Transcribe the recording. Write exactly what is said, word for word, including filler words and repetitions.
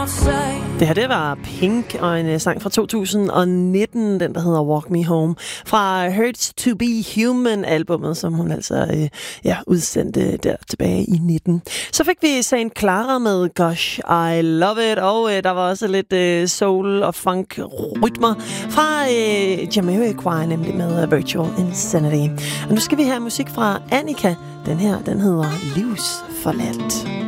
Det her, det var Pink og en sang fra to tusind nitten, den der hedder Walk Me Home, fra Hurts to Be Human-albummet, som hun altså øh, ja, udsendte der tilbage i nitten. Så fik vi Saint Clara med Gosh, I Love It, og øh, der var også lidt øh, soul og funk-rytmer fra øh, Jamiroquai, nemlig med Virtual Insanity. Og nu skal vi have musik fra Annika. Den her, den hedder Livsforladt.